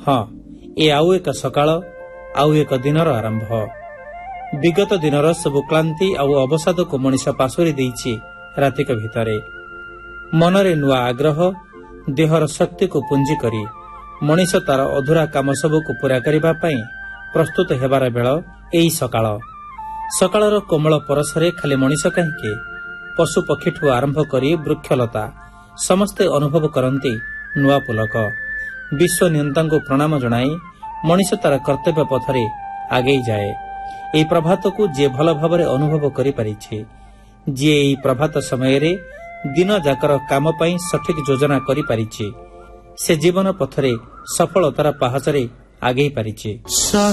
ହଁ, ଏ ଆଉ ଏକ ସକାଳ, ଆଉ ଏକ ଦିନର ଆରମ୍ଭ। ବିଗତ ଦିନର ସବୁ କ୍ଳାନ୍ତି ଆଉ ଅବସାଦକୁ ମଣିଷ ପାଶୋରି ଦେଇଛି ରାତିକ ଭିତରେ। ମନରେ ନୂଆ ଆଗ୍ରହ, ଦେହର ଶକ୍ତିକୁ ପୁଞ୍ଜି କରି ମଣିଷ ତାର ଅଧୁରା କାମ ସବୁକୁ ପୂରା କରିବା ପାଇଁ ପ୍ରସ୍ତୁତ ହେବାର ବେଳ ଏହି ସକାଳ। ସକାଳର କୋମଳ ପରଶରେ ଖାଲି ମଣିଷ କାହିଁକି, ପଶୁ ପକ୍ଷୀଠୁ ଆରମ୍ଭ କରି ବୃକ୍ଷଲତା ସମସ୍ତେ ଅନୁଭବ କରନ୍ତି ନୂଆ ପୁଲକ। ବିଶ୍ୱ ନିୟନ୍ତାଙ୍କୁ ପ୍ରଣାମ ଜଣାଇ ମଣିଷ ତାର କର୍ତ୍ତବ୍ୟ ପଥରେ ଆଗେଇ ଯାଏ। ଏହି ପ୍ରଭାତକୁ ଯିଏ ଭଲ ଭାବରେ ଅନୁଭବ କରିପାରିଛି, ଯିଏ ଏହି ପ୍ରଭାତ ସମୟରେ ଦିନ ଯାକର କାମ ପାଇଁ ସଠିକ୍ ଯୋଜନା କରିପାରିଛି, ସେ ଜୀବନ ପଥରେ ସଫଳତାର ପାହାଚରେ ଆଗେଇ ପାରିଛି।